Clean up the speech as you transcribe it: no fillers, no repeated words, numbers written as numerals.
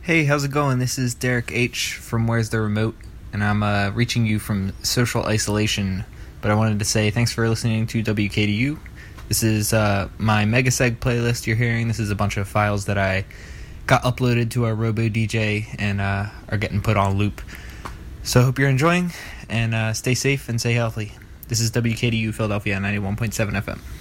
Hey, how's it going? This is Derek H. from Where's the Remote, and I'm reaching you from social isolation, but I wanted to say thanks for listening to WKDU. This is my Megaseg playlist you're hearing. This is a bunch of files that I got uploaded to our RoboDJ and are getting put on loop. So I hope you're enjoying, and stay safe and stay healthy. This is WKDU Philadelphia 91.7 FM.